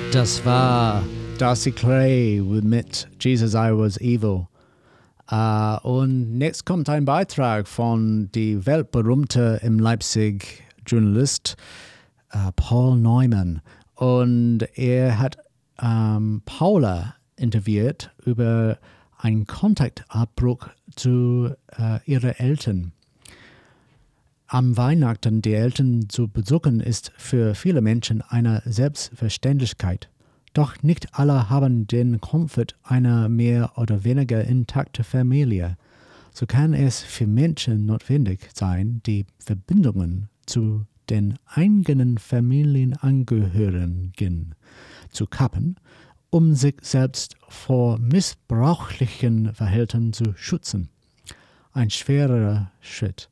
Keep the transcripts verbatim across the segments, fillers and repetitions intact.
Das war Darcy Clay mit Jesus, I Was Evil. Uh, und jetzt kommt ein Beitrag von dem weltberühmten in Leipzig Journalist uh, Paul Neumann. Und er hat um, Paula interviewt über einen Kontaktabbruch zu uh, ihren Eltern. Am Weihnachten die Eltern zu besuchen ist für viele Menschen eine Selbstverständlichkeit. Doch nicht alle haben den Komfort einer mehr oder weniger intakten Familie. So kann es für Menschen notwendig sein, die Verbindungen zu den eigenen Familienangehörigen zu kappen, um sich selbst vor missbräuchlichen Verhalten zu schützen. Ein schwerer Schritt.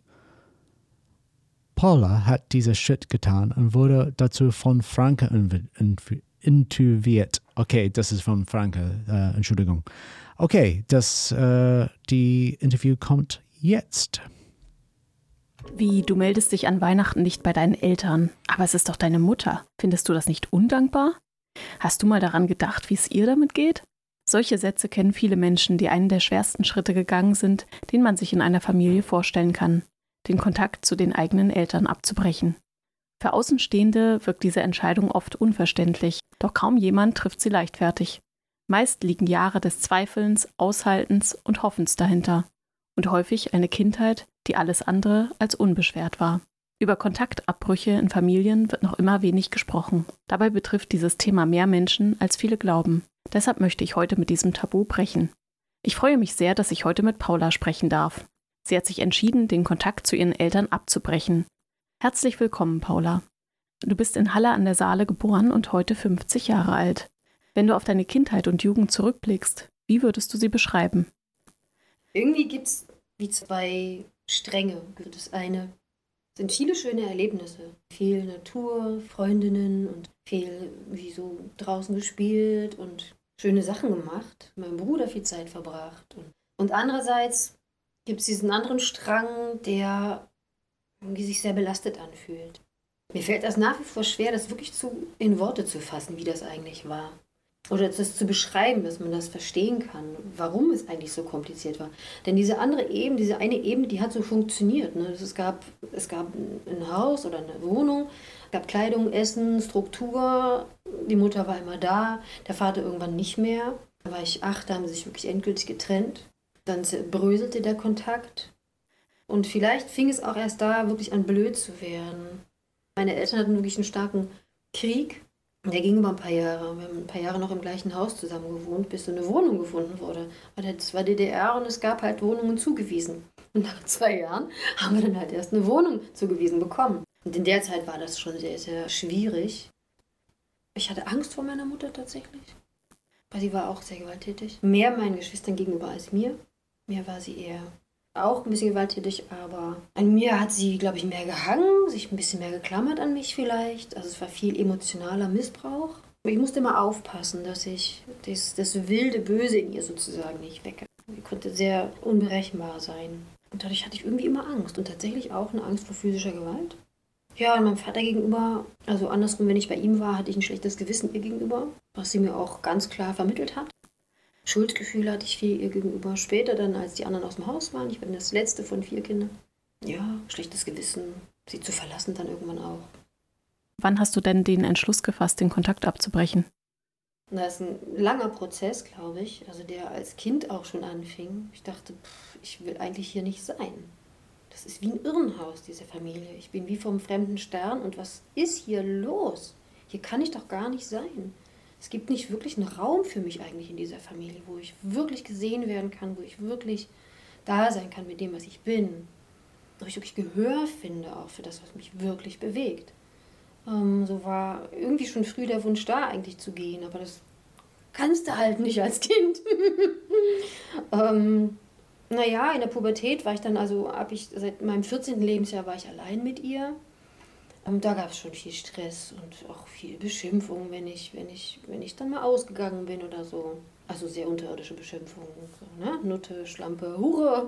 Paula hat diesen Schritt getan und wurde dazu von Franke interviewt. Okay, das ist von Franke, äh, Entschuldigung. Okay, das äh, die Interview kommt jetzt. Wie, du meldest dich an Weihnachten nicht bei deinen Eltern, aber es ist doch deine Mutter. Findest du das nicht undankbar? Hast du mal daran gedacht, wie es ihr damit geht? Solche Sätze kennen viele Menschen, die einen der schwersten Schritte gegangen sind, den man sich in einer Familie vorstellen kann. Den Kontakt zu den eigenen Eltern abzubrechen. Für Außenstehende wirkt diese Entscheidung oft unverständlich, doch kaum jemand trifft sie leichtfertig. Meist liegen Jahre des Zweifelns, Aushaltens und Hoffens dahinter und häufig eine Kindheit, die alles andere als unbeschwert war. Über Kontaktabbrüche in Familien wird noch immer wenig gesprochen. Dabei betrifft dieses Thema mehr Menschen, als viele glauben. Deshalb möchte ich heute mit diesem Tabu brechen. Ich freue mich sehr, dass ich heute mit Paula sprechen darf. Sie hat sich entschieden, den Kontakt zu ihren Eltern abzubrechen. Herzlich willkommen, Paula. Du bist in Halle an der Saale geboren und heute fünfzig Jahre alt. Wenn du auf deine Kindheit und Jugend zurückblickst, wie würdest du sie beschreiben? Irgendwie gibt es wie zwei Stränge. Das eine sind viele schöne Erlebnisse. Viel Natur, Freundinnen und viel wie so draußen gespielt und schöne Sachen gemacht. Mit meinem Bruder viel Zeit verbracht. Und, und andererseits gibt es diesen anderen Strang, der irgendwie sich sehr belastet anfühlt. Mir fällt das nach wie vor schwer, das wirklich zu, in Worte zu fassen, wie das eigentlich war. Oder das zu beschreiben, dass man das verstehen kann, warum es eigentlich so kompliziert war. Denn diese andere Ebene, diese eine Ebene, die hat so funktioniert. Ne? Es gab, es gab ein Haus oder eine Wohnung, es gab Kleidung, Essen, Struktur. Die Mutter war immer da, der Vater irgendwann nicht mehr. Da war ich acht, da haben sie sich wirklich endgültig getrennt. Dann bröselte der Kontakt. Und vielleicht fing es auch erst da wirklich an, blöd zu werden. Meine Eltern hatten wirklich einen starken Krieg. Der ging über ein paar Jahre. Wir haben ein paar Jahre noch im gleichen Haus zusammen gewohnt, bis so eine Wohnung gefunden wurde. Weil das war D D R und es gab halt Wohnungen zugewiesen. Und nach zwei Jahren haben wir dann halt erst eine Wohnung zugewiesen bekommen. Und in der Zeit war das schon sehr, sehr schwierig. Ich hatte Angst vor meiner Mutter tatsächlich. Weil sie war auch sehr gewalttätig. Mehr meinen Geschwistern gegenüber als mir. Mir war sie eher auch ein bisschen gewalttätig, aber an mir hat sie, glaube ich, mehr gehangen, sich ein bisschen mehr geklammert an mich vielleicht. Also es war viel emotionaler Missbrauch. Ich musste immer aufpassen, dass ich das, das wilde Böse in ihr sozusagen nicht wecke. Sie konnte sehr unberechenbar sein. Und dadurch hatte ich irgendwie immer Angst und tatsächlich auch eine Angst vor physischer Gewalt. Ja, und meinem Vater gegenüber, also andersrum, wenn ich bei ihm war, hatte ich ein schlechtes Gewissen ihr gegenüber, was sie mir auch ganz klar vermittelt hat. Schuldgefühle hatte ich viel ihr gegenüber. Später dann, als die anderen aus dem Haus waren, ich bin das letzte von vier Kindern. Ja, schlechtes Gewissen, sie zu verlassen dann irgendwann auch. Wann hast du denn den Entschluss gefasst, den Kontakt abzubrechen? Das ist ein langer Prozess, glaube ich, also der als Kind auch schon anfing. Ich dachte, pff, ich will eigentlich hier nicht sein. Das ist wie ein Irrenhaus, diese Familie. Ich bin wie vom fremden Stern und was ist hier los? Hier kann ich doch gar nicht sein. Es gibt nicht wirklich einen Raum für mich eigentlich in dieser Familie, wo ich wirklich gesehen werden kann, wo ich wirklich da sein kann mit dem, was ich bin. Wo ich wirklich Gehör finde auch für das, was mich wirklich bewegt. Ähm, so war irgendwie schon früh der Wunsch da, eigentlich zu gehen, aber das kannst du halt nicht als Kind. ähm, naja, in der Pubertät war ich dann, also ab ich, seit meinem vierzehnten Lebensjahr war ich allein mit ihr. Und da gab es schon viel Stress und auch viel Beschimpfung, wenn ich, wenn ich, wenn ich dann mal ausgegangen bin oder so. Also sehr unterirdische Beschimpfungen. So, ne? Nutte, Schlampe, Hure.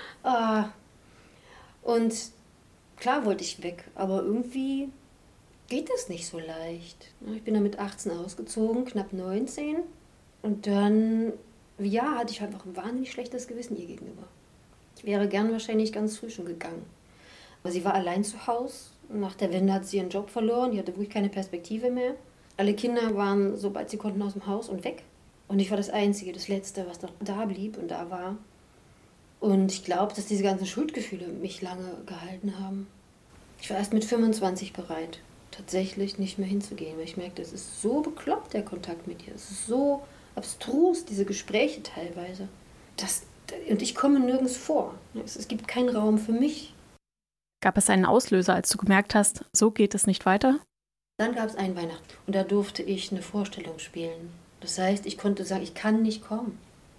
ah. Und klar wollte ich weg, aber irgendwie geht das nicht so leicht. Ich bin dann mit achtzehn ausgezogen, knapp neunzehn. Und dann, ja, hatte ich einfach ein wahnsinnig schlechtes Gewissen ihr gegenüber. Ich wäre gern wahrscheinlich ganz früh schon gegangen. Aber sie war allein zu Hause. Nach der Wende hat sie ihren Job verloren. Die hatte wirklich keine Perspektive mehr. Alle Kinder waren, sobald sie konnten, aus dem Haus und weg. Und ich war das Einzige, das Letzte, was noch da blieb und da war. Und ich glaube, dass diese ganzen Schuldgefühle mich lange gehalten haben. Ich war erst mit fünfundzwanzig bereit, tatsächlich nicht mehr hinzugehen. Weil ich merkte, es ist so bekloppt, der Kontakt mit ihr. Es ist so abstrus, diese Gespräche teilweise. Das, und ich komme nirgends vor. Es, es gibt keinen Raum für mich. Gab es einen Auslöser, als du gemerkt hast, so geht es nicht weiter? Dann gab es einen Weihnachten und da durfte ich eine Vorstellung spielen. Das heißt, ich konnte sagen, ich kann nicht kommen.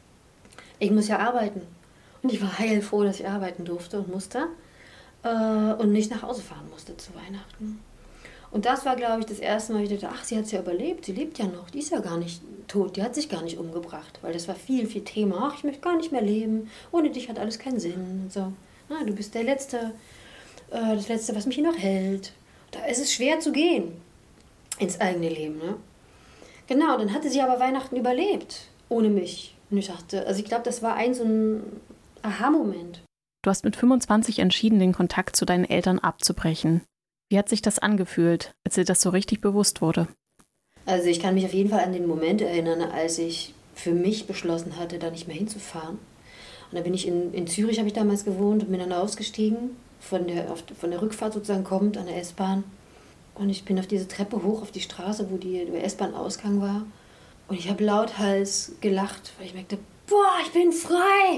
Ich muss ja arbeiten. Und ich war heilfroh, dass ich arbeiten durfte und musste äh, und nicht nach Hause fahren musste zu Weihnachten. Und das war, glaube ich, das erste Mal, ich dachte, ach, sie hat es ja überlebt, sie lebt ja noch, die ist ja gar nicht tot, die hat sich gar nicht umgebracht. Weil das war viel, viel Thema, ach, ich möchte gar nicht mehr leben, ohne dich hat alles keinen Sinn. Und so. Na, du bist der Letzte, äh, das Letzte, was mich hier noch hält. Da ist es schwer zu gehen ins eigene Leben. Ne? Genau, dann hatte sie aber Weihnachten überlebt, ohne mich. Und ich dachte, also ich glaube, das war ein so ein Aha-Moment. Du hast mit fünfundzwanzig entschieden, den Kontakt zu deinen Eltern abzubrechen. Wie hat sich das angefühlt, als dir das so richtig bewusst wurde? Also ich kann mich auf jeden Fall an den Moment erinnern, als ich für mich beschlossen hatte, da nicht mehr hinzufahren. Und da bin ich in, in Zürich, habe ich damals gewohnt, und bin dann ausgestiegen, von der, auf, von der Rückfahrt sozusagen kommt, an der S-Bahn. Und ich bin auf diese Treppe hoch auf die Straße, wo die, der S-Bahn-Ausgang war. Und ich habe lauthals gelacht, weil ich merkte, boah, ich bin frei!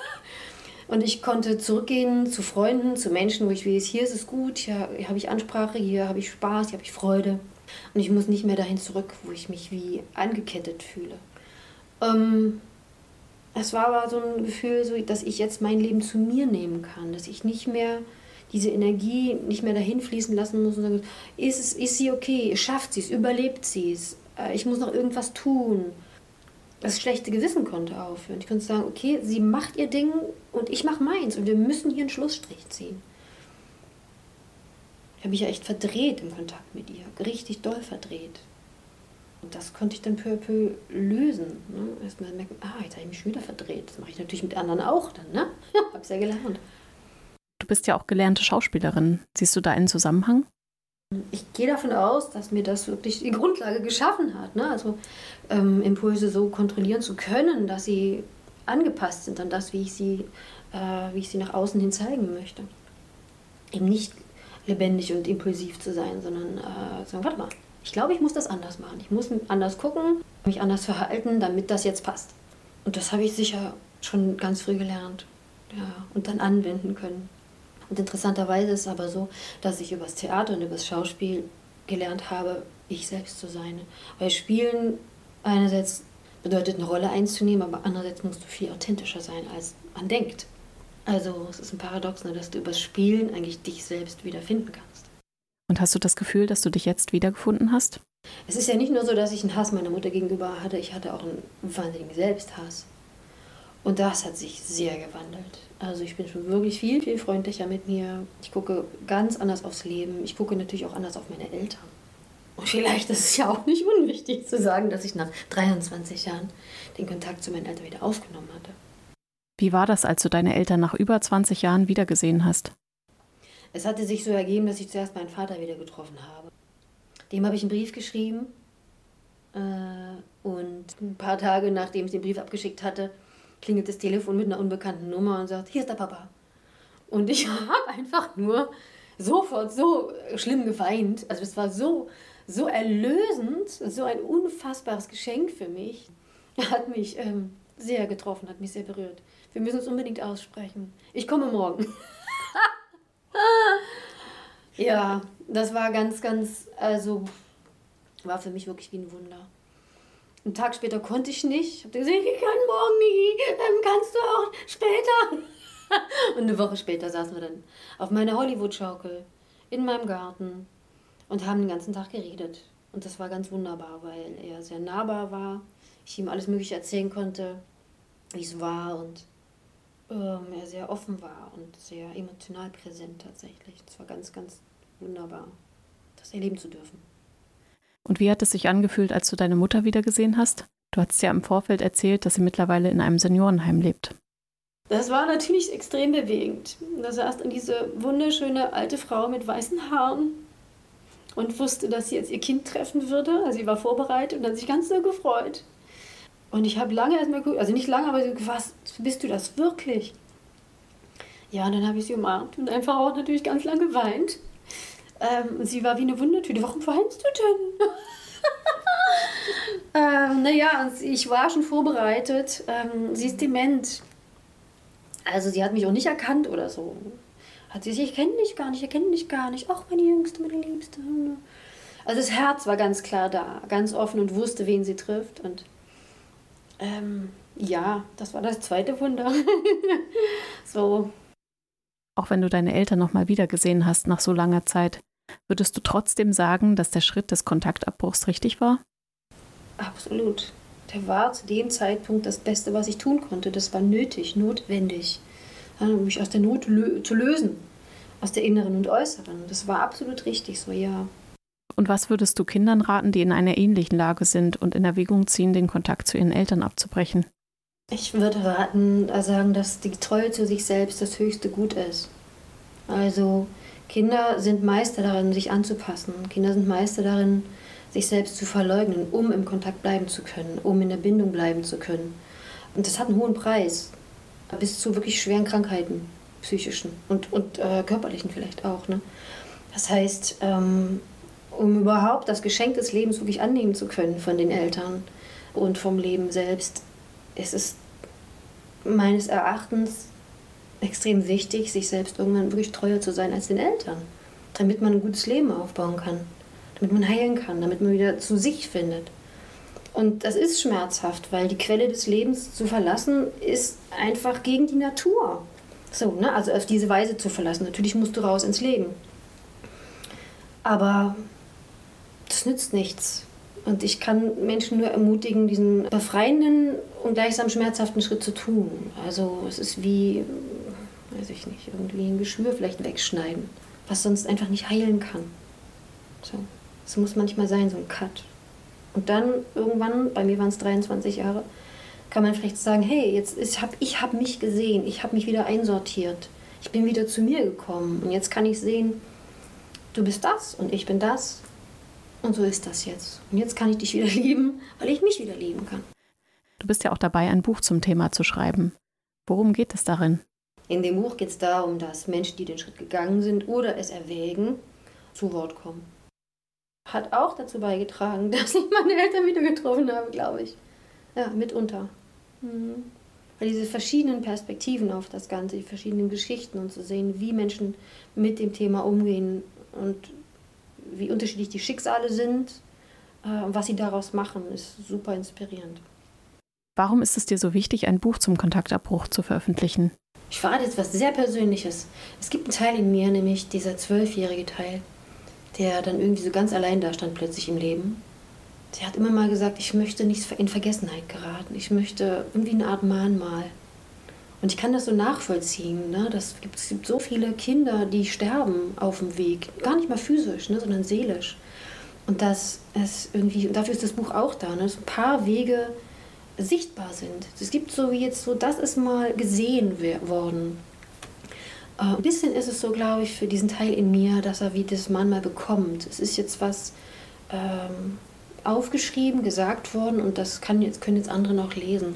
Und ich konnte zurückgehen zu Freunden, zu Menschen, wo ich weiß, hier ist es gut, hier, hier habe ich Ansprache, hier habe ich Spaß, hier habe ich Freude. Und ich muss nicht mehr dahin zurück, wo ich mich wie angekettet fühle. Ähm, es war aber so ein Gefühl, so, dass ich jetzt mein Leben zu mir nehmen kann, dass ich nicht mehr diese Energie nicht mehr dahin fließen lassen muss und sagen, ist, es, ist sie okay, schafft sie es, überlebt sie es, ich muss noch irgendwas tun. Das schlechte Gewissen konnte aufhören. Ich konnte sagen, okay, sie macht ihr Ding und ich mache meins und wir müssen hier einen Schlussstrich ziehen. Ich habe mich ja echt verdreht im Kontakt mit ihr, richtig doll verdreht. Und das konnte ich dann peu à peu lösen. Ne? Erstmal merken, ah, jetzt habe ich mich schon wieder verdreht. Das mache ich natürlich mit anderen auch dann, ne? Hab's ja gelernt. Du bist ja auch gelernte Schauspielerin. Siehst du da einen Zusammenhang? Ich gehe davon aus, dass mir das wirklich die Grundlage geschaffen hat. Ne? Also ähm, Impulse so kontrollieren zu können, dass sie angepasst sind an das, wie ich sie, äh, wie ich sie nach außen hin zeigen möchte. Eben nicht lebendig und impulsiv zu sein, sondern äh, sagen, warte mal, ich glaube, ich muss das anders machen. Ich muss anders gucken, mich anders verhalten, damit das jetzt passt. Und das habe ich sicher schon ganz früh gelernt, ja, und dann anwenden können. Und interessanterweise ist es aber so, dass ich übers Theater und übers Schauspiel gelernt habe, ich selbst zu sein. Weil Spielen einerseits bedeutet, eine Rolle einzunehmen, aber andererseits musst du viel authentischer sein, als man denkt. Also es ist ein Paradox, ne, dass du übers Spielen eigentlich dich selbst wiederfinden kannst. Und hast du das Gefühl, dass du dich jetzt wiedergefunden hast? Es ist ja nicht nur so, dass ich einen Hass meiner Mutter gegenüber hatte, ich hatte auch einen wahnsinnigen Selbsthass. Und das hat sich sehr gewandelt. Also ich bin schon wirklich viel, viel freundlicher mit mir. Ich gucke ganz anders aufs Leben. Ich gucke natürlich auch anders auf meine Eltern. Und vielleicht ist es ja auch nicht unwichtig zu sagen, dass ich nach dreiundzwanzig Jahren den Kontakt zu meinen Eltern wieder aufgenommen hatte. Wie war das, als du deine Eltern nach über zwanzig Jahren wiedergesehen hast? Es hatte sich so ergeben, dass ich zuerst meinen Vater wieder getroffen habe. Dem habe ich einen Brief geschrieben. Und ein paar Tage nachdem ich den Brief abgeschickt hatte, klingelt das Telefon mit einer unbekannten Nummer und sagt, hier ist der Papa. Und ich habe einfach nur sofort so schlimm geweint. Also es war so, so erlösend, so ein unfassbares Geschenk für mich. Er hat mich ähm, sehr getroffen, hat mich sehr berührt. Wir müssen es unbedingt aussprechen. Ich komme morgen. Ja, das war ganz, ganz, also war für mich wirklich wie ein Wunder. Einen Tag später konnte ich nicht. Ich habe gesagt, ich kann morgen nicht, dann kannst du auch später. Und eine Woche später saßen wir dann auf meiner Hollywood-Schaukel in meinem Garten und haben den ganzen Tag geredet. Und das war ganz wunderbar, weil er sehr nahbar war. Ich ihm alles Mögliche erzählen konnte, wie es war, und ähm, er sehr offen war und sehr emotional präsent tatsächlich. Das war ganz, ganz wunderbar. das erleben zu dürfen. Und wie hat es sich angefühlt, als du deine Mutter wiedergesehen hast? Du hast ja im Vorfeld erzählt, dass sie mittlerweile in einem Seniorenheim lebt. Das war natürlich extrem bewegend. Da saß dann diese wunderschöne alte Frau mit weißen Haaren und wusste, dass sie jetzt ihr Kind treffen würde. Also sie war vorbereitet und hat sich ganz so gefreut. Und ich habe lange erstmal geguckt, also nicht lange, aber so, was, bist du das wirklich? Ja, und dann habe ich sie umarmt und einfach auch natürlich ganz lange geweint. Ähm, sie war wie eine Wundertüte. Warum weinst du denn? ähm, naja, ich war schon vorbereitet. Ähm, sie ist dement. Also sie hat mich auch nicht erkannt oder so. Hat sie sich, ich kenne dich gar nicht, ich kenne dich gar nicht. Ach, meine Jüngste, meine Liebste. Also das Herz war ganz klar da, ganz offen und wusste, wen sie trifft. Und ähm, ja, das war das zweite Wunder. So. Auch wenn du deine Eltern noch mal wiedergesehen hast nach so langer Zeit, würdest du trotzdem sagen, dass der Schritt des Kontaktabbruchs richtig war? Absolut. Der war zu dem Zeitpunkt das Beste, was ich tun konnte. Das war nötig, notwendig, mich aus der Not lö- zu lösen, aus der inneren und äußeren. Das war absolut richtig so, ja. Und was würdest du Kindern raten, die in einer ähnlichen Lage sind und in Erwägung ziehen, den Kontakt zu ihren Eltern abzubrechen? Ich würde raten, äh, sagen, dass die Treue zu sich selbst das höchste Gut ist. Also Kinder sind Meister darin, sich anzupassen. Kinder sind Meister darin, sich selbst zu verleugnen, um im Kontakt bleiben zu können, um in der Bindung bleiben zu können. Und das hat einen hohen Preis, bis zu wirklich schweren Krankheiten, psychischen und, und äh, körperlichen vielleicht auch. Ne? Das heißt, ähm, um überhaupt das Geschenk des Lebens wirklich annehmen zu können von den Eltern und vom Leben selbst, ist es meines Erachtens extrem wichtig, sich selbst irgendwann wirklich treuer zu sein als den Eltern, damit man ein gutes Leben aufbauen kann, damit man heilen kann, damit man wieder zu sich findet. Und das ist schmerzhaft, weil die Quelle des Lebens zu verlassen, ist einfach gegen die Natur. So, ne? Also auf diese Weise zu verlassen. Natürlich musst du raus ins Leben. Aber das nützt nichts. Und ich kann Menschen nur ermutigen, diesen befreienden und gleichsam schmerzhaften Schritt zu tun. Also es ist wie, weiß ich nicht, irgendwie ein Geschwür vielleicht wegschneiden, was sonst einfach nicht heilen kann. So. Es muss manchmal sein, so ein Cut. Und dann irgendwann, bei mir waren es dreiundzwanzig Jahre, kann man vielleicht sagen, hey, jetzt ist, hab, ich habe mich gesehen, ich habe mich wieder einsortiert. Ich bin wieder zu mir gekommen und jetzt kann ich sehen, du bist das und ich bin das. Und so ist das jetzt. Und jetzt kann ich dich wieder lieben, weil ich mich wieder lieben kann. Du bist ja auch dabei, ein Buch zum Thema zu schreiben. Worum geht es darin? In dem Buch geht es darum, dass Menschen, die den Schritt gegangen sind oder es erwägen, zu Wort kommen. Hat auch dazu beigetragen, dass ich meine Eltern wieder getroffen habe, glaube ich. Ja, mitunter. Mhm. Weil diese verschiedenen Perspektiven auf das Ganze, die verschiedenen Geschichten und zu sehen, wie Menschen mit dem Thema umgehen und wie unterschiedlich die Schicksale sind äh, und was sie daraus machen, ist super inspirierend. Warum ist es dir so wichtig, ein Buch zum Kontaktabbruch zu veröffentlichen? Ich verrate jetzt was sehr Persönliches. Es gibt einen Teil in mir, nämlich dieser zwölfjährige Teil, der dann irgendwie so ganz allein da stand plötzlich im Leben. Der hat immer mal gesagt, ich möchte nicht in Vergessenheit geraten. Ich möchte irgendwie eine Art Mahnmal. Und ich kann das so nachvollziehen. Ne? Das gibt, es gibt so viele Kinder, die sterben auf dem Weg. Gar nicht mal physisch, ne, sondern seelisch. Und dass es irgendwie, und dafür ist das Buch auch da, ne, dass ein paar Wege sichtbar sind. Es gibt so wie jetzt so, das ist mal gesehen worden. Äh, ein bisschen ist es so, glaube ich, für diesen Teil in mir, dass er wie das Mahnmal bekommt. Es ist jetzt was ähm, aufgeschrieben, gesagt worden und das kann jetzt, können jetzt andere noch lesen.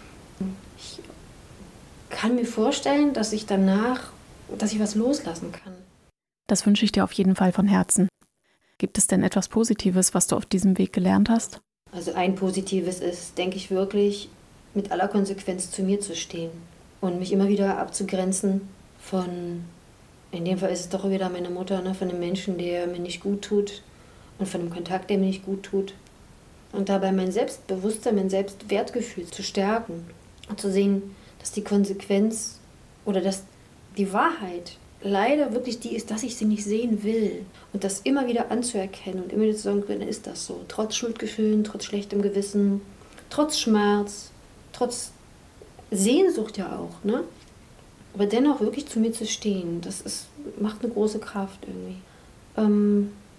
Ich kann mir vorstellen, dass ich danach, dass ich was loslassen kann. Das wünsche ich dir auf jeden Fall von Herzen. Gibt es denn etwas Positives, was du auf diesem Weg gelernt hast? Also ein Positives ist, denke ich wirklich, mit aller Konsequenz zu mir zu stehen und mich immer wieder abzugrenzen von, in dem Fall ist es doch wieder meine Mutter, ne, von einem Menschen, der mir nicht gut tut und von einem Kontakt, der mir nicht gut tut. Und dabei mein Selbstbewusstsein, mein Selbstwertgefühl zu stärken und zu sehen, dass die Konsequenz oder dass die Wahrheit leider wirklich die ist, dass ich sie nicht sehen will. Und das immer wieder anzuerkennen und immer wieder zu sagen, dann ist das so. Trotz Schuldgefühlen, trotz schlechtem Gewissen, trotz Schmerz, trotz Sehnsucht ja auch, ne? Aber dennoch wirklich zu mir zu stehen, das ist, macht eine große Kraft irgendwie. Ähm,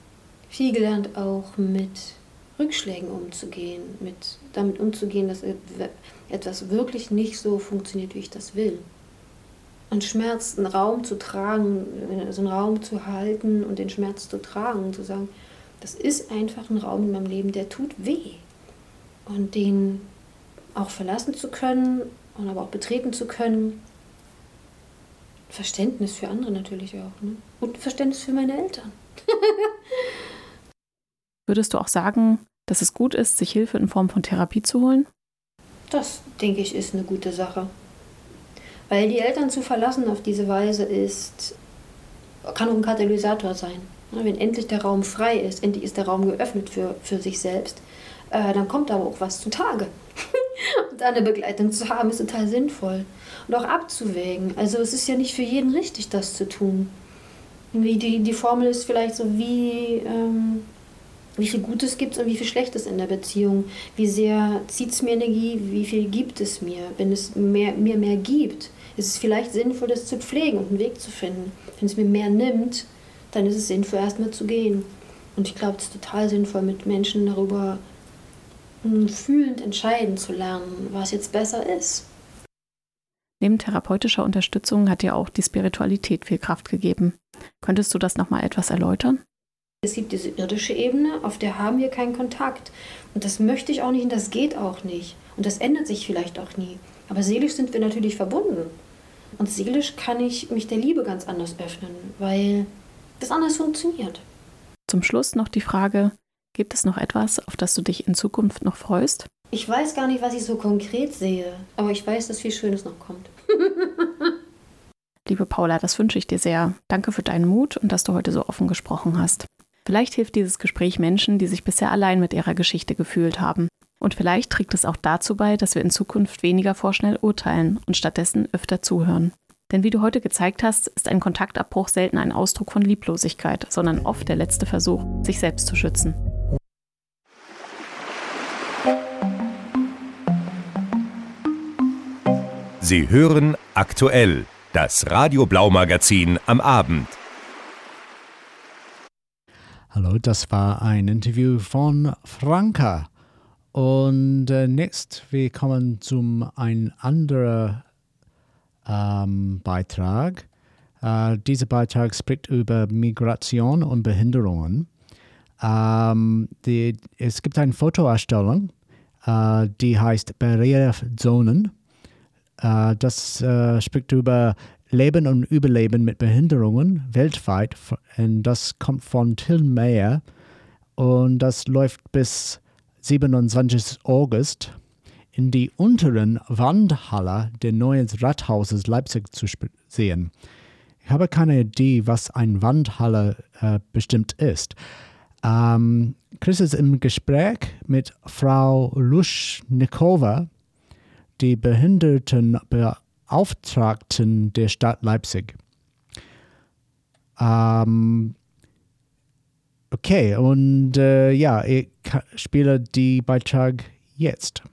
viel gelernt, auch mit Rückschlägen umzugehen, mit damit umzugehen, dass etwas wirklich nicht so funktioniert, wie ich das will. Und Schmerz, einen Raum zu tragen, so einen Raum zu halten und den Schmerz zu tragen und zu sagen, das ist einfach ein Raum in meinem Leben, der tut weh. Und den auch verlassen zu können und aber auch betreten zu können. Verständnis für andere natürlich auch. Ne? Und Verständnis für meine Eltern. Würdest du auch sagen, dass es gut ist, sich Hilfe in Form von Therapie zu holen? Das, denke ich, ist eine gute Sache. Weil die Eltern zu verlassen auf diese Weise ist, kann auch ein Katalysator sein. Wenn endlich der Raum frei ist, endlich ist der Raum geöffnet für, für sich selbst, äh, dann kommt aber auch was zutage. Und eine Begleitung zu haben, ist total sinnvoll. Und auch abzuwägen. Also es ist ja nicht für jeden richtig, das zu tun. Wie die, die Formel ist vielleicht so, wie, ähm, wie viel Gutes gibt es und wie viel Schlechtes in der Beziehung. Wie sehr zieht es mir Energie, wie viel gibt es mir. Wenn es mehr, mir mehr gibt, ist es vielleicht sinnvoll, das zu pflegen und einen Weg zu finden. Wenn es mir mehr nimmt, dann ist es sinnvoll, erstmal zu gehen. Und ich glaube, es ist total sinnvoll, mit Menschen darüber fühlend entscheiden zu lernen, was jetzt besser ist. Neben therapeutischer Unterstützung hat dir auch die Spiritualität viel Kraft gegeben. Könntest du das nochmal etwas erläutern? Es gibt diese irdische Ebene, auf der haben wir keinen Kontakt. Und das möchte ich auch nicht und das geht auch nicht. Und das ändert sich vielleicht auch nie. Aber seelisch sind wir natürlich verbunden. Und seelisch kann ich mich der Liebe ganz anders öffnen, weil das anders funktioniert. Zum Schluss noch die Frage, gibt es noch etwas, auf das du dich in Zukunft noch freust? Ich weiß gar nicht, was ich so konkret sehe, aber ich weiß, dass viel Schönes noch kommt. Liebe Paula, das wünsche ich dir sehr. Danke für deinen Mut und dass du heute so offen gesprochen hast. Vielleicht hilft dieses Gespräch Menschen, die sich bisher allein mit ihrer Geschichte gefühlt haben. Und vielleicht trägt es auch dazu bei, dass wir in Zukunft weniger vorschnell urteilen und stattdessen öfter zuhören. Denn wie du heute gezeigt hast, ist ein Kontaktabbruch selten ein Ausdruck von Lieblosigkeit, sondern oft der letzte Versuch, sich selbst zu schützen. Sie hören aktuell das Radio Blau Magazin am Abend. Hallo, das war ein Interview von Franka. Und äh, next, wir kommen zum ein anderer ähm, Beitrag. Äh, dieser Beitrag spricht über Migration und Behinderungen. Ähm, die, es gibt eine Fotoausstellung, äh, die heißt Barrierezonen. Uh, das uh, spricht über Leben und Überleben mit Behinderungen weltweit. Und das kommt von Till Meyer. Und das läuft bis siebenundzwanzigsten August in die unteren Wandhalle des neuen Rathauses Leipzig zu sehen. Ich habe keine Idee, was eine Wandhalle uh, bestimmt ist. Um, Chris ist im Gespräch mit Frau Luschnikowa, die Behindertenbeauftragten der Stadt Leipzig. Ähm, okay, und äh, ja, ich spiele die Beitrag jetzt.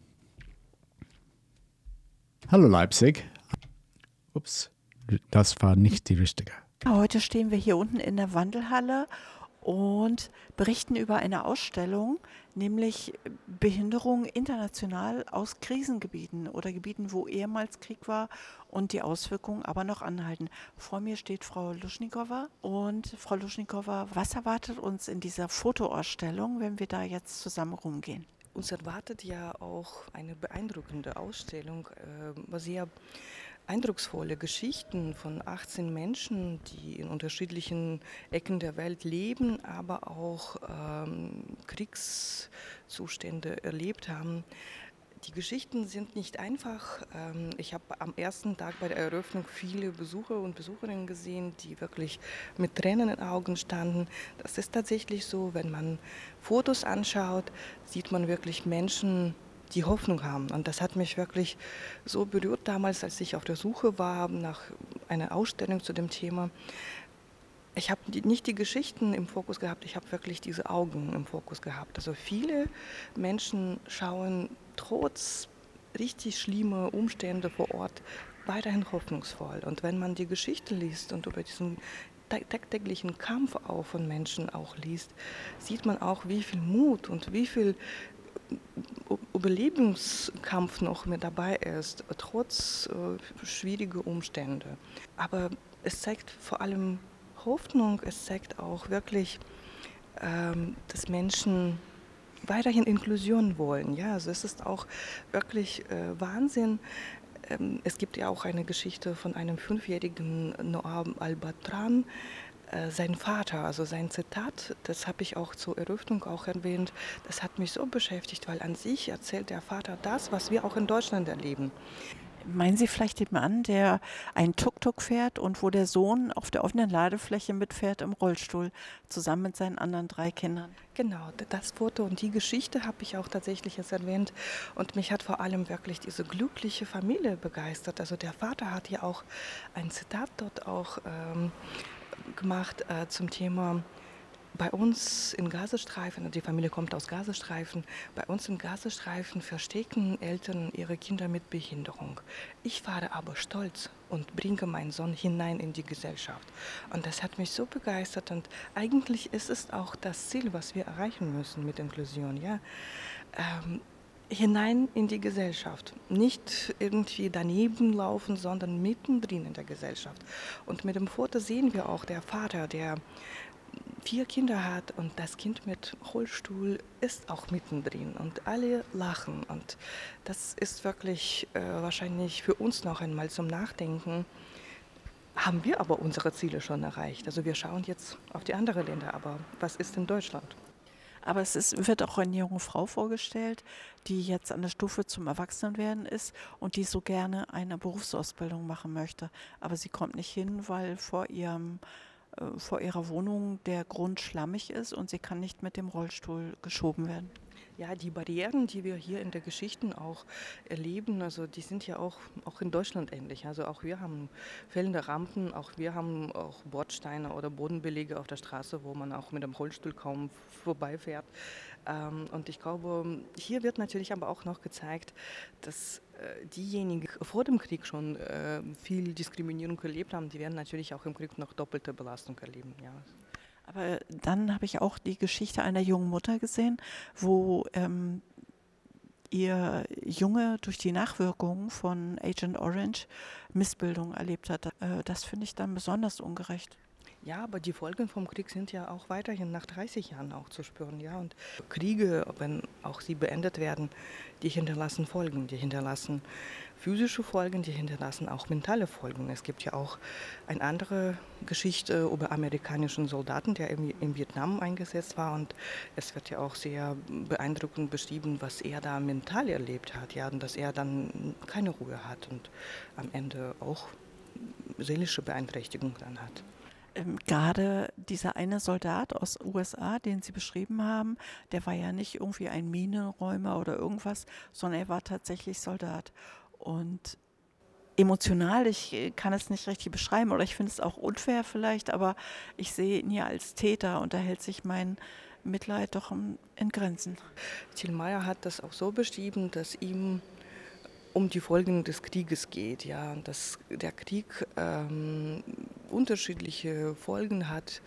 Hallo Leipzig. Ups, das war nicht die richtige. Heute stehen wir hier unten in der Wandelhalle und berichten über eine Ausstellung, nämlich Behinderung international aus Krisengebieten oder Gebieten, wo ehemals Krieg war und die Auswirkungen aber noch anhalten. Vor mir steht Frau Luschnikowa. Und Frau Luschnikowa, was erwartet uns in dieser Fotoausstellung, wenn wir da jetzt zusammen rumgehen? Uns erwartet ja auch eine beeindruckende Ausstellung, äh, sehr eindrucksvolle Geschichten von achtzehn Menschen, die in unterschiedlichen Ecken der Welt leben, aber auch ähm, Kriegszustände erlebt haben. Die Geschichten sind nicht einfach. Ähm, ich habe am ersten Tag bei der Eröffnung viele Besucher und Besucherinnen gesehen, die wirklich mit Tränen in den Augen standen. Das ist tatsächlich so, wenn man Fotos anschaut, sieht man wirklich Menschen, die Hoffnung haben. Und das hat mich wirklich so berührt damals, als ich auf der Suche war nach einer Ausstellung zu dem Thema. Ich habe nicht die Geschichten im Fokus gehabt, ich habe wirklich diese Augen im Fokus gehabt. Also viele Menschen schauen trotz richtig schlimmer Umstände vor Ort weiterhin hoffnungsvoll. Und wenn man die Geschichte liest und über diesen tagtäglichen Kampf auch von Menschen auch liest, sieht man auch, wie viel Mut und wie viel Überlebenskampf noch mit dabei ist, trotz äh, schwieriger Umstände. Aber es zeigt vor allem Hoffnung, es zeigt auch wirklich, ähm, dass Menschen weiterhin Inklusion wollen. Ja, also es ist auch wirklich äh, Wahnsinn. Ähm, es gibt ja auch eine Geschichte von einem fünfjährigen Noah Albatran, äh, sein Vater, also sein Zitat, das habe ich auch zur Eröffnung auch erwähnt, das hat mich so beschäftigt, weil an sich erzählt der Vater das, was wir auch in Deutschland erleben. Meinen Sie vielleicht den Mann, der einen Tuk-Tuk fährt und wo der Sohn auf der offenen Ladefläche mitfährt im Rollstuhl, zusammen mit seinen anderen drei Kindern? Genau, das Foto und die Geschichte habe ich auch tatsächlich jetzt erwähnt. Und mich hat vor allem wirklich diese glückliche Familie begeistert. Also der Vater hat ja auch ein Zitat dort auch ähm, gemacht äh, zum Thema: Bei uns in Gazastreifen, die Familie kommt aus Gazastreifen, bei uns in Gazastreifen verstecken Eltern ihre Kinder mit Behinderung. Ich fahre aber stolz und bringe meinen Sohn hinein in die Gesellschaft. Und das hat mich so begeistert und eigentlich ist es auch das Ziel, was wir erreichen müssen mit Inklusion. Ja? Ähm, hinein in die Gesellschaft. Nicht irgendwie daneben laufen, sondern mittendrin in der Gesellschaft. Und mit dem Foto sehen wir auch, der Vater, der vier Kinder hat und das Kind mit Rollstuhl ist auch mittendrin und alle lachen und das ist wirklich äh, wahrscheinlich für uns noch einmal zum Nachdenken. Haben wir aber unsere Ziele schon erreicht? Also wir schauen jetzt auf die anderen Länder, aber was ist in Deutschland? Aber es ist, wird auch eine junge Frau vorgestellt, die jetzt an der Stufe zum Erwachsenenwerden ist und die so gerne eine Berufsausbildung machen möchte. Aber sie kommt nicht hin, weil vor ihrem vor ihrer Wohnung der Grund schlammig ist und sie kann nicht mit dem Rollstuhl geschoben werden. Ja, die Barrieren, die wir hier in der Geschichte auch erleben, also die sind ja auch, auch in Deutschland ähnlich. Also auch wir haben fällende Rampen, auch wir haben auch Bordsteine oder Bodenbelege auf der Straße, wo man auch mit dem Rollstuhl kaum vorbeifährt. Und ich glaube, hier wird natürlich aber auch noch gezeigt, dass diejenigen vor dem Krieg schon äh, viel Diskriminierung erlebt haben, die werden natürlich auch im Krieg noch doppelte Belastung erleben. Ja. Aber dann habe ich auch die Geschichte einer jungen Mutter gesehen, wo ähm, ihr Junge durch die Nachwirkungen von Agent Orange Missbildung erlebt hat. Äh, das finde ich dann besonders ungerecht. Ja, aber die Folgen vom Krieg sind ja auch weiterhin nach dreißig Jahren auch zu spüren. Ja? Und Kriege, wenn auch sie beendet werden, die hinterlassen Folgen. Die hinterlassen physische Folgen, die hinterlassen auch mentale Folgen. Es gibt ja auch eine andere Geschichte über amerikanischen Soldaten, der in Vietnam eingesetzt war. Und es wird ja auch sehr beeindruckend beschrieben, was er da mental erlebt hat. Ja? Und dass er dann keine Ruhe hat und am Ende auch seelische Beeinträchtigung dann hat. Gerade dieser eine Soldat aus U S A, den Sie beschrieben haben, der war ja nicht irgendwie ein Minenräumer oder irgendwas, sondern er war tatsächlich Soldat. Und emotional, ich kann es nicht richtig beschreiben oder ich finde es auch unfair vielleicht, aber ich sehe ihn ja als Täter und da hält sich mein Mitleid doch in Grenzen. Till Meyer hat das auch so beschrieben, dass ihm um die Folgen des Krieges geht, ja, und dass der Krieg ähm, unterschiedliche Folgen hat,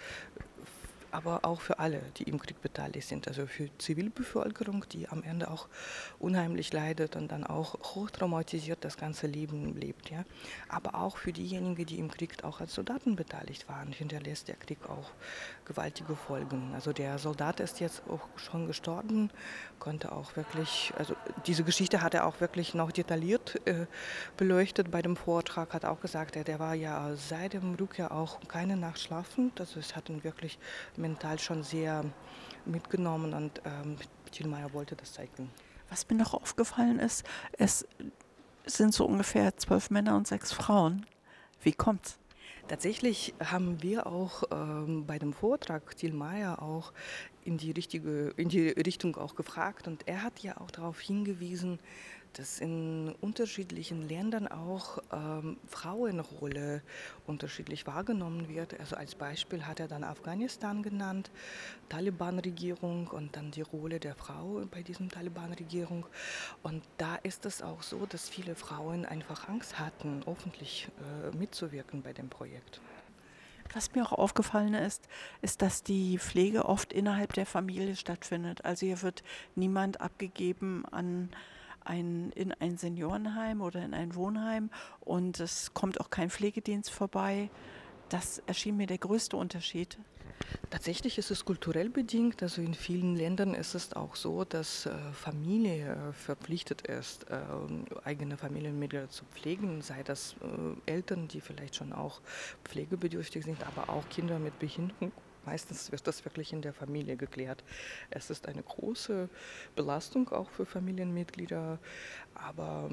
aber auch für alle, die im Krieg beteiligt sind, also für die Zivilbevölkerung, die am Ende auch unheimlich leidet und dann auch hochtraumatisiert das ganze Leben lebt, ja, aber auch für diejenigen, die im Krieg auch als Soldaten beteiligt waren, hinterlässt der Krieg auch gewaltige Folgen. Also der Soldat ist jetzt auch schon gestorben, konnte auch wirklich, also diese Geschichte hat er auch wirklich noch detailliert äh, beleuchtet bei dem Vortrag, hat auch gesagt, er, der war ja seit dem Rückkehr auch keine Nacht schlafend, also es hat ihn wirklich mental schon sehr mitgenommen und ähm, Till Meyer wollte das zeigen. Was mir noch aufgefallen ist, es sind so ungefähr zwölf Männer und sechs Frauen. Wie kommt's? Tatsächlich haben wir auch ähm, bei dem Vortrag Till Meyer auch in die richtige, in die Richtung auch gefragt und er hat ja auch darauf hingewiesen, dass in unterschiedlichen Ländern auch ähm, Frauenrolle unterschiedlich wahrgenommen wird. Also als Beispiel hat er dann Afghanistan genannt, Taliban-Regierung und dann die Rolle der Frau bei diesem Taliban-Regierung. Und da ist es auch so, dass viele Frauen einfach Angst hatten, öffentlich äh, mitzuwirken bei dem Projekt. Was mir auch aufgefallen ist, ist, dass die Pflege oft innerhalb der Familie stattfindet. Also hier wird niemand abgegeben an ein, in ein Seniorenheim oder in ein Wohnheim und es kommt auch kein Pflegedienst vorbei. Das erschien mir der größte Unterschied. Tatsächlich ist es kulturell bedingt. Also in vielen Ländern ist es auch so, dass äh, Familie äh, verpflichtet ist, äh, eigene Familienmitglieder zu pflegen, sei das äh, Eltern, die vielleicht schon auch pflegebedürftig sind, aber auch Kinder mit Behinderung. Meistens wird das wirklich in der Familie geklärt. Es ist eine große Belastung auch für Familienmitglieder, aber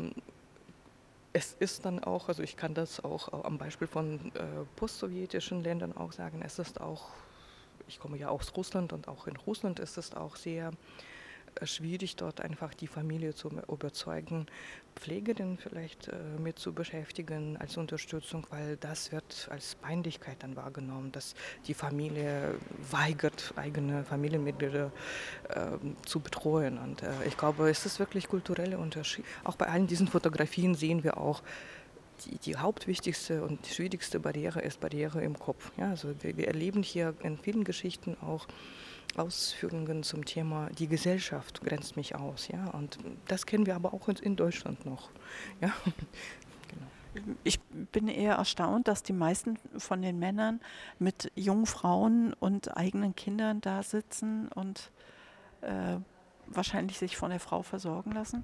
es ist dann auch, also ich kann das auch am Beispiel von äh, postsowjetischen Ländern auch sagen, es ist auch, ich komme ja aus Russland und auch in Russland ist es auch sehr äh, schwierig, dort einfach die Familie zu überzeugen, Pflegerin vielleicht äh, mit zu beschäftigen als Unterstützung, weil das wird als Peinlichkeit dann wahrgenommen, dass die Familie weigert, eigene Familienmitglieder äh, zu betreuen. Und äh, ich glaube, es ist wirklich kultureller Unterschied. Auch bei allen diesen Fotografien sehen wir auch, Die, die hauptwichtigste und schwierigste Barriere ist Barriere im Kopf. Ja, also wir, wir erleben hier in vielen Geschichten auch Ausführungen zum Thema, die Gesellschaft grenzt mich aus. Ja, und das kennen wir aber auch in Deutschland noch. Ja. Genau. Ich bin eher erstaunt, dass die meisten von den Männern mit jungen Frauen und eigenen Kindern da sitzen und äh, wahrscheinlich sich von der Frau versorgen lassen.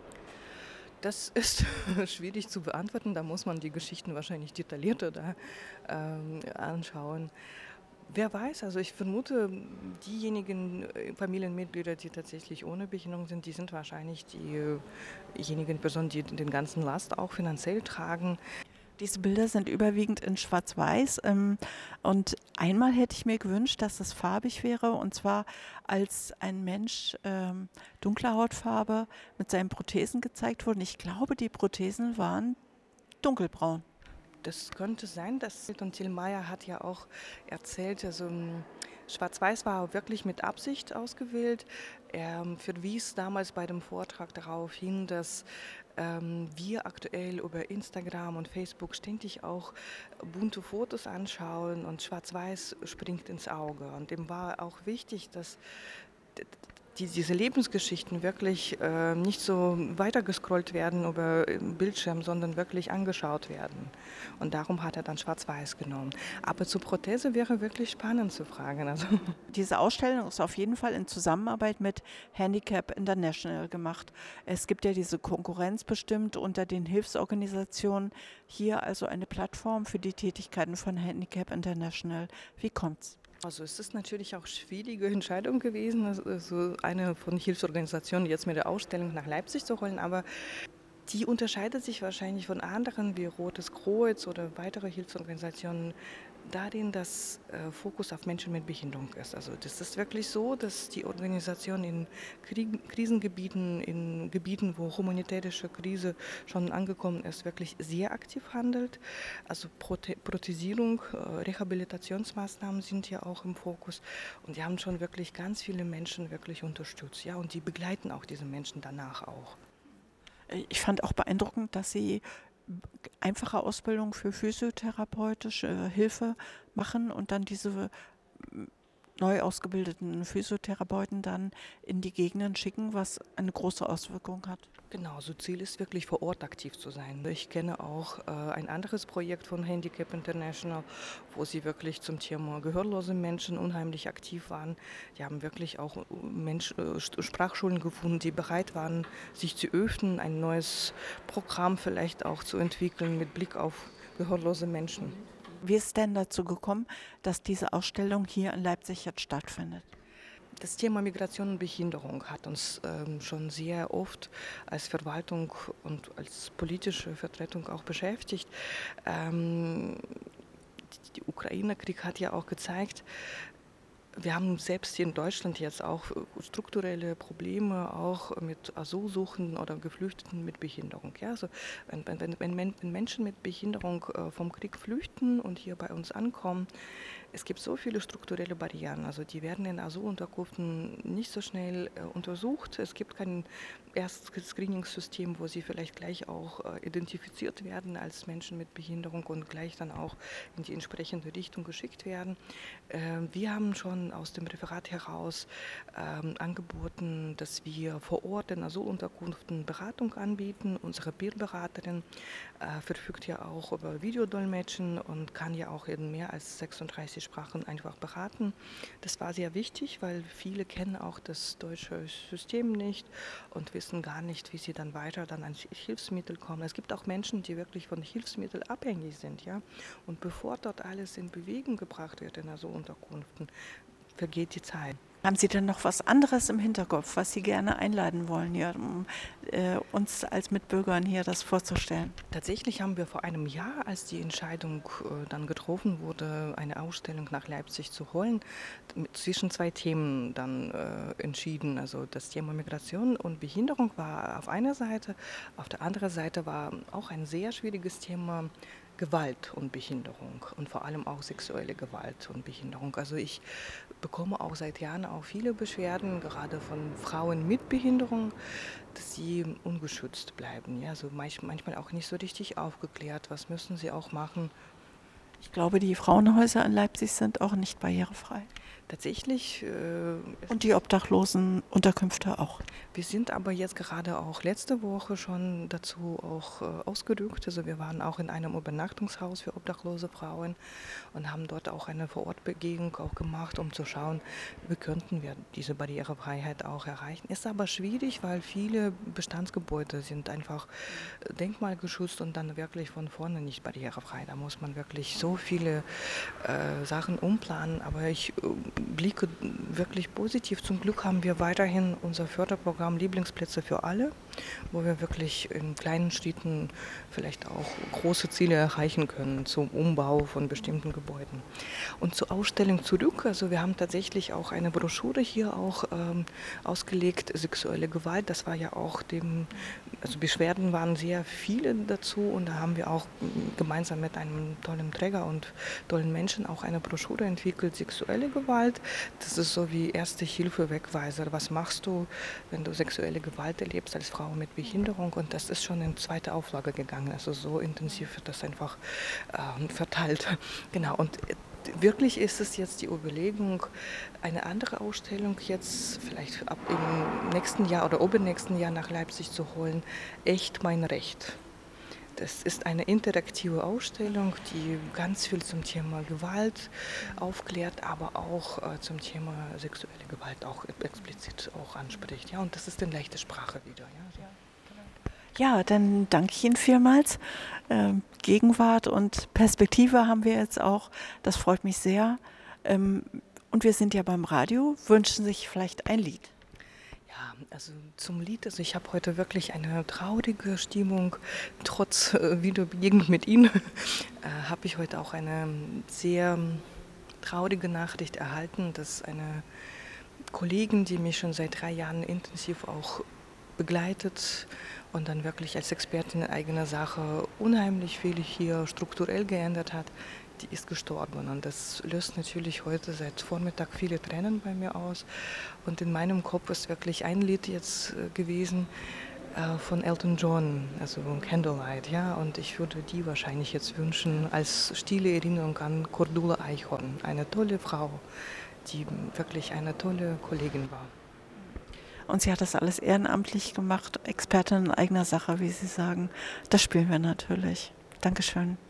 Das ist schwierig zu beantworten, da muss man die Geschichten wahrscheinlich detaillierter da, ähm, anschauen. Wer weiß, also ich vermute, diejenigen Familienmitglieder, die tatsächlich ohne Behinderung sind, die sind wahrscheinlich diejenigen Personen, die den ganzen Last auch finanziell tragen. Diese Bilder sind überwiegend in Schwarz-Weiß ähm, und einmal hätte ich mir gewünscht, dass es farbig wäre und zwar als ein Mensch ähm, dunkler Hautfarbe mit seinen Prothesen gezeigt wurde. Ich glaube, die Prothesen waren dunkelbraun. Das könnte sein, dass und Thielmeier hat ja auch erzählt, also Schwarz-Weiß war wirklich mit Absicht ausgewählt. Er verwies damals bei dem Vortrag darauf hin, dass ähm, wir aktuell über Instagram und Facebook ständig auch bunte Fotos anschauen und Schwarz-Weiß springt ins Auge. Und ihm war auch wichtig, dass Die, diese Lebensgeschichten wirklich äh, nicht so weitergescrollt werden über Bildschirm, sondern wirklich angeschaut werden. Und darum hat er dann Schwarz-Weiß genommen. Aber zur Prothese wäre wirklich spannend zu fragen. Also. Diese Ausstellung ist auf jeden Fall in Zusammenarbeit mit Handicap International gemacht. Es gibt ja diese Konkurrenz bestimmt unter den Hilfsorganisationen. Hier also eine Plattform für die Tätigkeiten von Handicap International. Wie kommt's? Also es ist natürlich auch eine schwierige Entscheidung gewesen, also eine von Hilfsorganisationen jetzt mit der Ausstellung nach Leipzig zu holen, aber die unterscheidet sich wahrscheinlich von anderen wie Rotes Kreuz oder weitere Hilfsorganisationen darin, dass äh, Fokus auf Menschen mit Behinderung ist. Also das ist wirklich so, dass die Organisation in Krieg, Krisengebieten, in Gebieten, wo humanitäre Krise schon angekommen ist, wirklich sehr aktiv handelt. Also Prote- Prothesierung, äh, Rehabilitationsmaßnahmen sind ja auch im Fokus und die haben schon wirklich ganz viele Menschen wirklich unterstützt. Ja, und die begleiten auch diese Menschen danach auch. Ich fand auch beeindruckend, dass Sie einfache Ausbildung für physiotherapeutische Hilfe machen und dann diese neu ausgebildeten Physiotherapeuten dann in die Gegenden schicken, was eine große Auswirkung hat. Genau, so Ziel ist wirklich vor Ort aktiv zu sein. Ich kenne auch äh, ein anderes Projekt von Handicap International, wo sie wirklich zum Thema gehörlose Menschen unheimlich aktiv waren. Die haben wirklich auch Mensch, äh, Sprachschulen gefunden, die bereit waren, sich zu öffnen, ein neues Programm vielleicht auch zu entwickeln mit Blick auf gehörlose Menschen. Wie ist es denn dazu gekommen, dass diese Ausstellung hier in Leipzig jetzt stattfindet? Das Thema Migration und Behinderung hat uns ähm, schon sehr oft als Verwaltung und als politische Vertretung auch beschäftigt. Ähm, der Ukraine-Krieg hat ja auch gezeigt, wir haben selbst hier in Deutschland jetzt auch strukturelle Probleme, auch mit Asylsuchenden oder Geflüchteten mit Behinderung. Ja, also wenn, wenn, wenn, wenn Menschen mit Behinderung vom Krieg flüchten und hier bei uns ankommen, Es gibt so viele strukturelle Barrieren, also die werden in Asylunterkünften nicht so schnell äh, untersucht. Es gibt kein Erst-Screening-System, wo sie vielleicht gleich auch äh, identifiziert werden als Menschen mit Behinderung und gleich dann auch in die entsprechende Richtung geschickt werden. Äh, wir haben schon aus dem Referat heraus äh, angeboten, dass wir vor Ort in Asylunterkünften Beratung anbieten. Unsere Bildberaterin äh, verfügt ja auch über Videodolmetschen und kann ja auch in mehr als sechsunddreißig Sprachen einfach beraten. Das war sehr wichtig, weil viele kennen auch das deutsche System nicht und wissen gar nicht, wie sie dann weiter dann an Hilfsmittel kommen. Es gibt auch Menschen, die wirklich von Hilfsmitteln abhängig sind, ja. Und bevor dort alles in Bewegung gebracht wird in so Unterkünften, vergeht die Zeit. Haben Sie denn noch was anderes im Hinterkopf, was Sie gerne einladen wollen, hier, um äh, uns als Mitbürgern hier das vorzustellen? Tatsächlich haben wir vor einem Jahr, als die Entscheidung äh, dann getroffen wurde, eine Ausstellung nach Leipzig zu holen, mit, zwischen zwei Themen dann äh, entschieden. Also das Thema Migration und Behinderung war auf einer Seite, auf der anderen Seite war auch ein sehr schwieriges Thema Gewalt und Behinderung und vor allem auch sexuelle Gewalt und Behinderung. Also ich bekomme auch seit Jahren auch viele Beschwerden, gerade von Frauen mit Behinderung, dass sie ungeschützt bleiben. Ja, also manchmal auch nicht so richtig aufgeklärt. Was müssen sie auch machen? Ich glaube, die Frauenhäuser in Leipzig sind auch nicht barrierefrei. Tatsächlich. Äh, Und die Obdachlosenunterkünfte auch. Wir sind aber jetzt gerade auch letzte Woche schon dazu auch äh, ausgerückt. Also wir waren auch in einem Übernachtungshaus für obdachlose Frauen und haben dort auch eine Vorortbegehung auch gemacht, um zu schauen, wie könnten wir diese Barrierefreiheit auch erreichen. Ist aber schwierig, weil viele Bestandsgebäude sind einfach äh, denkmalgeschützt und dann wirklich von vorne nicht barrierefrei. Da muss man wirklich so viele äh, Sachen umplanen. Aber ich äh, blicke wirklich positiv. Zum Glück haben wir weiterhin unser Förderprogramm Lieblingsplätze für alle, wo wir wirklich in kleinen Städten vielleicht auch große Ziele erreichen können zum Umbau von bestimmten Gebäuden. Und zur Ausstellung zurück, also wir haben tatsächlich auch eine Broschüre hier auch ähm, ausgelegt, sexuelle Gewalt, das war ja auch dem, also Beschwerden waren sehr viele dazu und da haben wir auch gemeinsam mit einem tollen Träger und tollen Menschen auch eine Broschüre entwickelt, sexuelle Gewalt. Das ist so wie Erste-Hilfe-Wegweiser. Was machst du, wenn du sexuelle Gewalt erlebst als Frau mit Behinderung? Und das ist schon in zweite Auflage gegangen. Also so intensiv wird das einfach äh, verteilt. Genau. Und wirklich ist es jetzt die Überlegung, eine andere Ausstellung jetzt vielleicht ab im nächsten Jahr oder übernächsten Jahr nach Leipzig zu holen. Echt mein Recht. Das ist eine interaktive Ausstellung, die ganz viel zum Thema Gewalt aufklärt, aber auch äh, zum Thema sexuelle Gewalt auch explizit auch anspricht. Ja, und das ist in leichter Sprache wieder. Ja, ja, dann danke ich Ihnen vielmals. Ähm, Gegenwart und Perspektive haben wir jetzt auch. Das freut mich sehr. Ähm, und wir sind ja beim Radio. Wünschen sich vielleicht ein Lied? Ja, also zum Lied, also ich habe heute wirklich eine traurige Stimmung, trotz äh, Videobegegnung mit Ihnen, äh, habe ich heute auch eine sehr traurige Nachricht erhalten, dass eine Kollegin, die mich schon seit drei Jahren intensiv auch begleitet und dann wirklich als Expertin in eigener Sache unheimlich viel hier strukturell geändert hat, die ist gestorben und das löst natürlich heute seit Vormittag viele Tränen bei mir aus und in meinem Kopf ist wirklich ein Lied jetzt äh, gewesen äh, von Elton John, also Candlelight, ja, und ich würde die wahrscheinlich jetzt wünschen als stille Erinnerung an Cordula Eichhorn, eine tolle Frau, die wirklich eine tolle Kollegin war. Und sie hat das alles ehrenamtlich gemacht, Expertin in eigener Sache, wie Sie sagen. Das spielen wir natürlich. Dankeschön.